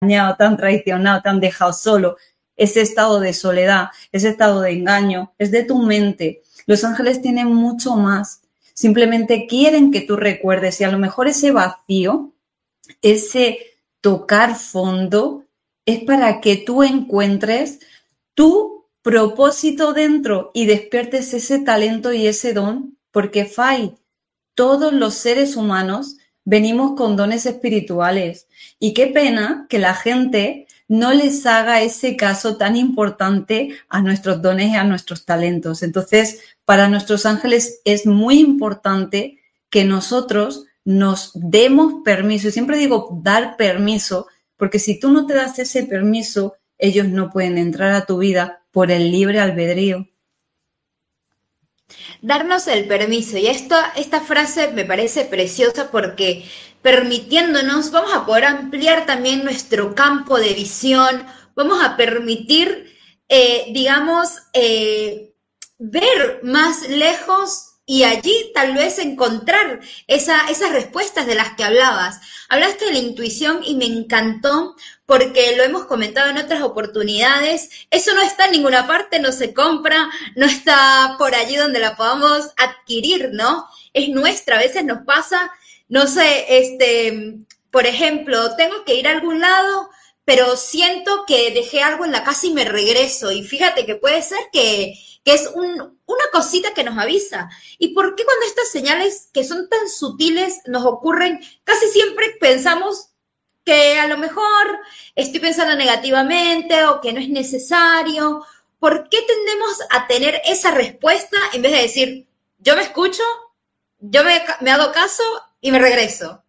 engañado, te han traicionado, te han dejado solo. Ese estado de soledad, ese estado de engaño, es de tu mente. Los ángeles tienen mucho más. Simplemente quieren que tú recuerdes y a lo mejor ese vacío, ese tocar fondo, es para que tú encuentres tu propósito dentro y despiertes ese talento y ese don, porque Fai, todos los seres humanos venimos con dones espirituales y qué pena que la gente no les haga ese caso tan importante a nuestros dones y a nuestros talentos. Entonces, para nuestros ángeles es muy importante que nosotros nos demos permiso. Y siempre digo dar permiso, porque si tú no te das ese permiso, ellos no pueden entrar a tu vida por el libre albedrío. Darnos el permiso. Y esta frase me parece preciosa porque permitiéndonos vamos a poder ampliar también nuestro campo de visión, vamos a permitir, ver más lejos y allí tal vez encontrar esas respuestas de las que hablabas. Hablaste de la intuición y me encantó porque lo hemos comentado en otras oportunidades. Eso no está en ninguna parte, no se compra, no está por allí donde la podamos adquirir, ¿no? Es nuestra, a veces nos pasa, no sé, por ejemplo, tengo que ir a algún lado, pero siento que dejé algo en la casa y me regreso. Y fíjate que puede ser que es una cosita que nos avisa. ¿Y por qué cuando estas señales que son tan sutiles nos ocurren, casi siempre pensamos que a lo mejor estoy pensando negativamente o que no es necesario? ¿Por qué tendemos a tener esa respuesta en vez de decir, yo me escucho, yo me hago caso y me regreso?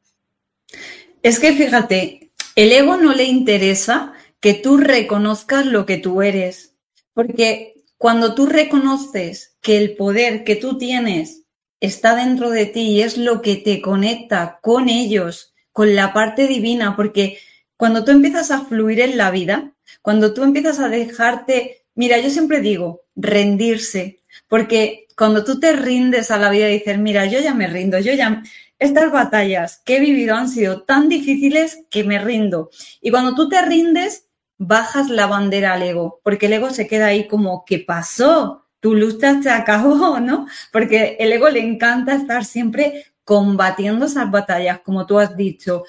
Es que fíjate, el ego no le interesa que tú reconozcas lo que tú eres, porque cuando tú reconoces que el poder que tú tienes está dentro de ti y es lo que te conecta con ellos, con la parte divina, porque cuando tú empiezas a fluir en la vida, cuando tú empiezas a dejarte, mira, yo siempre digo, rendirse, porque cuando tú te rindes a la vida y dices, mira, yo ya me rindo, estas batallas que he vivido han sido tan difíciles que me rindo. Y cuando tú te rindes, bajas la bandera al ego, porque el ego se queda ahí como, ¿qué pasó? Tu lucha se acabó, ¿no? Porque el ego le encanta estar siempre combatiendo esas batallas, como tú has dicho,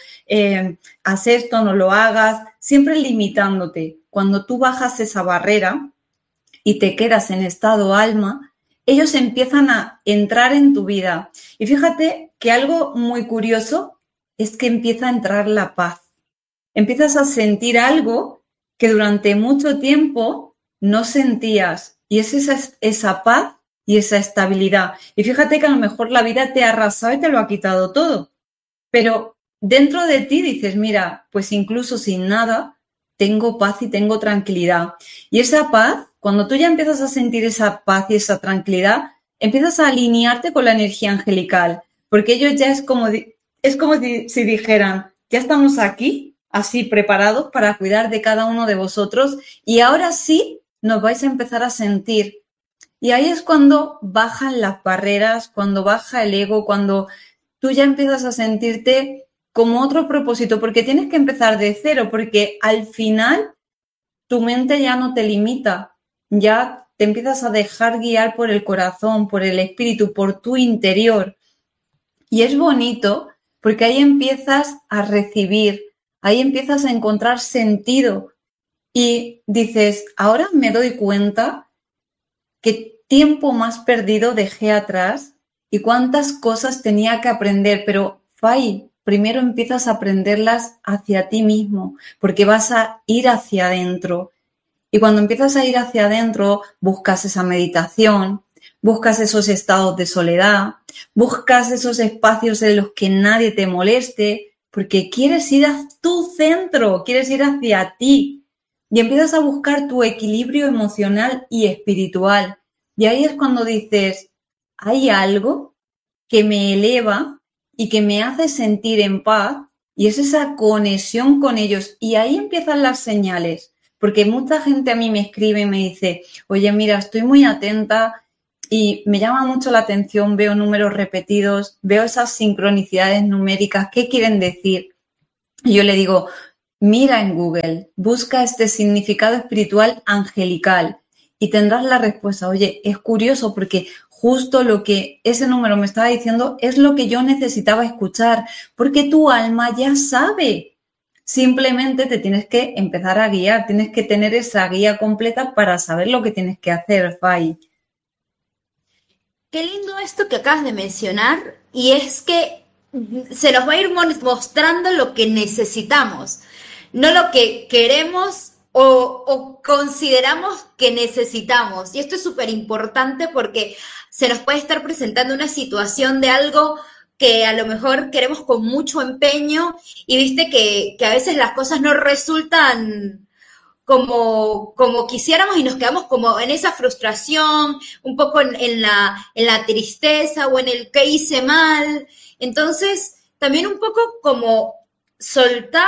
haz esto, no lo hagas, siempre limitándote. Cuando tú bajas esa barrera y te quedas en estado alma, ellos empiezan a entrar en tu vida. Y fíjate que algo muy curioso es que empieza a entrar la paz. Empiezas a sentir algo que durante mucho tiempo no sentías. Y es esa paz y esa estabilidad. Y fíjate que a lo mejor la vida te ha arrasado y te lo ha quitado todo. Pero dentro de ti dices, mira, pues incluso sin nada, tengo paz y tengo tranquilidad. Y esa paz, cuando tú ya empiezas a sentir esa paz y esa tranquilidad, empiezas a alinearte con la energía angelical. Porque ellos ya es como si dijeran, ya estamos aquí, así preparados para cuidar de cada uno de vosotros y ahora sí nos vais a empezar a sentir. Y ahí es cuando bajan las barreras, cuando baja el ego, cuando tú ya empiezas a sentirte como otro propósito, porque tienes que empezar de cero, porque al final tu mente ya no te limita, ya te empiezas a dejar guiar por el corazón, por el espíritu, por tu interior. Y es bonito porque ahí empiezas a recibir, ahí empiezas a encontrar sentido y dices, ahora me doy cuenta qué tiempo más perdido dejé atrás y cuántas cosas tenía que aprender, pero Fai, primero empiezas a aprenderlas hacia ti mismo, porque vas a ir hacia adentro. Y cuando empiezas a ir hacia adentro, buscas esa meditación, buscas esos estados de soledad, buscas esos espacios en los que nadie te moleste, porque quieres ir a tu centro, quieres ir hacia ti. Y empiezas a buscar tu equilibrio emocional y espiritual. Y ahí es cuando dices, hay algo que me eleva y que me hace sentir en paz, y es esa conexión con ellos. Y ahí empiezan las señales. Porque mucha gente a mí me escribe y me dice, oye, mira, estoy muy atenta y me llama mucho la atención, veo números repetidos, veo esas sincronicidades numéricas, ¿qué quieren decir? Y yo le digo, Mira en Google, busca este significado espiritual angelical y tendrás la respuesta. Oye, es curioso porque justo lo que ese número me estaba diciendo es lo que yo necesitaba escuchar, porque tu alma ya sabe. Simplemente te tienes que empezar a guiar, tienes que tener esa guía completa para saber lo que tienes que hacer, Fai. Qué lindo esto que acabas de mencionar, y es que se nos va a ir mostrando lo que necesitamos, no lo que queremos o consideramos que necesitamos. Y esto es súper importante porque se nos puede estar presentando una situación de algo que a lo mejor queremos con mucho empeño, y viste que a veces las cosas no resultan como quisiéramos, y nos quedamos como en esa frustración, un poco en la tristeza o en el que hice mal. Entonces, también un poco como soltar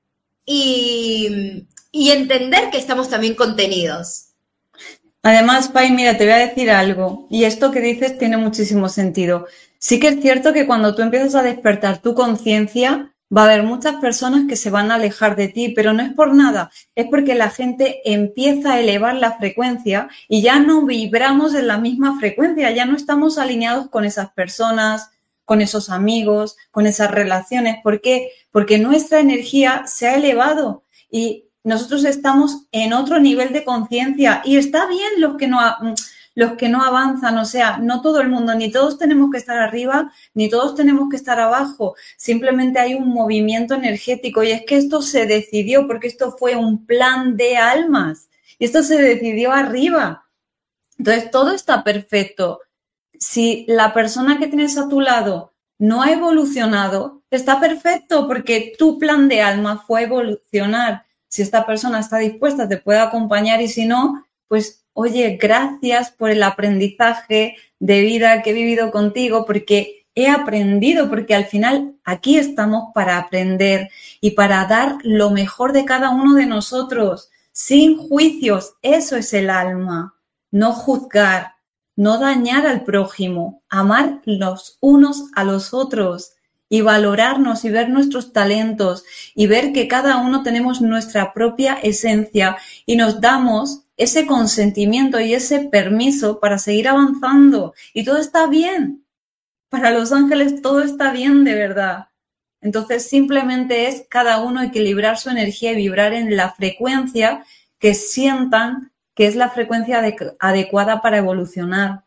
y entender que estamos también contenidos. Además, Pai, mira, te voy a decir algo, y esto que dices tiene muchísimo sentido. Sí que es cierto que cuando tú empiezas a despertar tu conciencia, va a haber muchas personas que se van a alejar de ti, pero no es por nada, es porque la gente empieza a elevar la frecuencia y ya no vibramos en la misma frecuencia, ya no estamos alineados con esas personas, con esos amigos, con esas relaciones. ¿Por qué? Porque nuestra energía se ha elevado y nosotros estamos en otro nivel de conciencia, y está bien los que no avanzan, o sea, no todo el mundo, ni todos tenemos que estar arriba, ni todos tenemos que estar abajo, simplemente hay un movimiento energético, y es que esto se decidió porque esto fue un plan de almas y esto se decidió arriba. Entonces todo está perfecto. Si la persona que tienes a tu lado no ha evolucionado, está perfecto porque tu plan de alma fue evolucionar. Si esta persona está dispuesta, te puede acompañar, y si no, pues oye, gracias por el aprendizaje de vida que he vivido contigo, porque he aprendido, porque al final aquí estamos para aprender y para dar lo mejor de cada uno de nosotros, sin juicios. Eso es el alma, no juzgar, no dañar al prójimo, amar los unos a los otros y valorarnos y ver nuestros talentos y ver que cada uno tenemos nuestra propia esencia y nos damos ese consentimiento y ese permiso para seguir avanzando. Y todo está bien. Para los ángeles todo está bien, de verdad. Entonces simplemente es cada uno equilibrar su energía y vibrar en la frecuencia que sientan que es la frecuencia adecuada para evolucionar.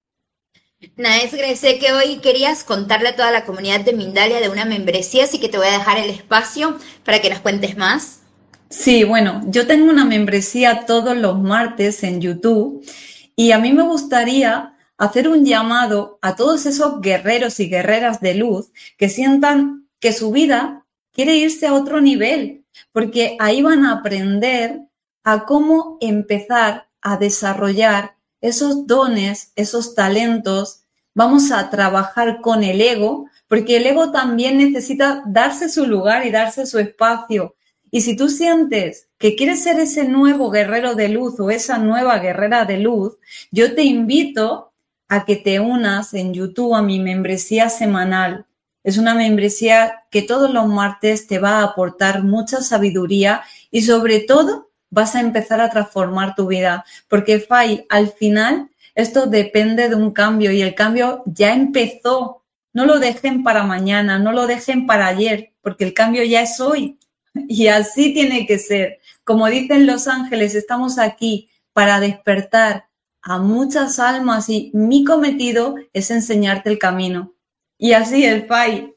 Naesgre, sé que hoy querías contarle a toda la comunidad de Mindalia de una membresía, así que te voy a dejar el espacio para que nos cuentes más. Sí, bueno, yo tengo una membresía todos los martes en YouTube, y a mí me gustaría hacer un llamado a todos esos guerreros y guerreras de luz que sientan que su vida quiere irse a otro nivel, porque ahí van a aprender a cómo empezar a desarrollar esos dones, esos talentos. Vamos a trabajar con el ego, porque el ego también necesita darse su lugar y darse su espacio. Y si tú sientes que quieres ser ese nuevo guerrero de luz o esa nueva guerrera de luz, yo te invito a que te unas en YouTube a mi membresía semanal. Es una membresía que todos los martes te va a aportar mucha sabiduría y sobre todo vas a empezar a transformar tu vida. Porque, Fai, al final esto depende de un cambio y el cambio ya empezó. No lo dejen para mañana, no lo dejen para ayer, porque el cambio ya es hoy. Y así tiene que ser. Como dicen los ángeles, estamos aquí para despertar a muchas almas y mi cometido es enseñarte el camino. Y así es, Fai.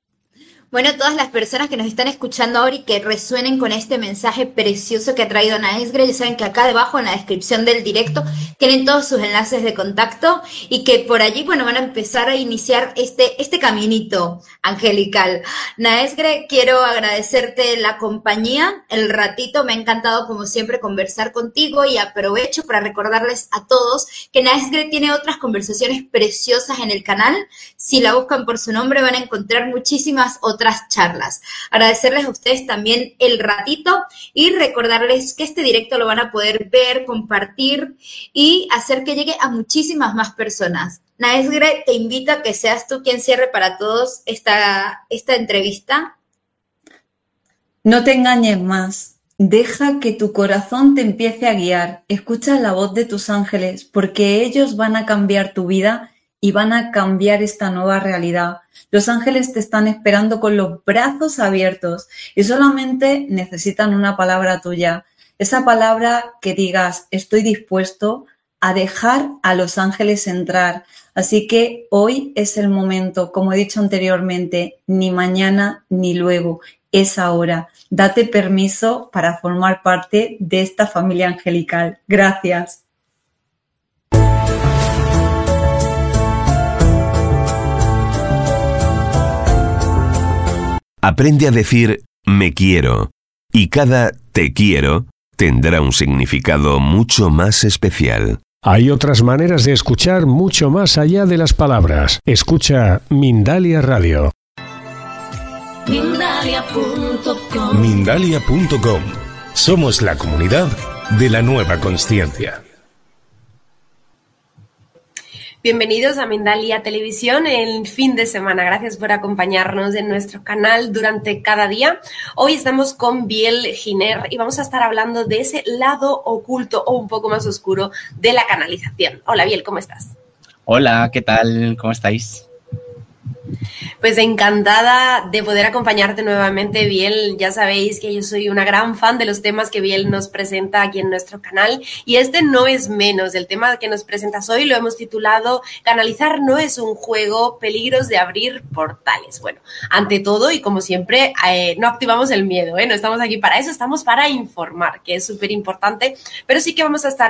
Bueno, todas las personas que nos están escuchando ahora y que resuenen con este mensaje precioso que ha traído Naesgre, ya saben que acá debajo en la descripción del directo tienen todos sus enlaces de contacto, y que por allí, bueno, van a empezar a iniciar este caminito angelical. Naesgre, quiero agradecerte la compañía, el ratito, me ha encantado como siempre conversar contigo, y aprovecho para recordarles a todos que Naesgre tiene otras conversaciones preciosas en el canal. Si la buscan por su nombre van a encontrar muchísimas otras charlas. Agradecerles a ustedes también el ratito y recordarles que este directo lo van a poder ver, compartir y hacer que llegue a muchísimas más personas. Naesgre, te invito a que seas tú quien cierre para todos esta entrevista. No te engañes más. Deja que tu corazón te empiece a guiar. Escucha la voz de tus ángeles, porque ellos van a cambiar tu vida y van a cambiar esta nueva realidad. Los ángeles te están esperando con los brazos abiertos y solamente necesitan una palabra tuya. Esa palabra que digas, estoy dispuesto a dejar a los ángeles entrar. Así que hoy es el momento, como he dicho anteriormente, ni mañana ni luego, es ahora. Date permiso para formar parte de esta familia angelical. Gracias. Aprende a decir me quiero y cada te quiero tendrá un significado mucho más especial. Hay otras maneras de escuchar mucho más allá de las palabras. Escucha Mindalia Radio. Mindalia.com. Mindalia.com. Somos la comunidad de la nueva consciencia. Bienvenidos a Mindalia Televisión el fin de semana. Gracias por acompañarnos en nuestro canal durante cada día. Hoy estamos con Biel Giner y vamos a estar hablando de ese lado oculto o un poco más oscuro de la canalización. Hola Biel, ¿cómo estás? Hola, ¿qué tal? ¿Cómo estáis? Pues encantada de poder acompañarte nuevamente, Biel. Ya sabéis que yo soy una gran fan de los temas que Biel nos presenta aquí en nuestro canal y este no es menos. El tema que nos presentas hoy lo hemos titulado Canalizar no es un juego, peligros de abrir portales. Bueno, ante todo y como siempre, no activamos el miedo, no estamos aquí para eso, estamos para informar, que es súper importante, pero sí que vamos a estar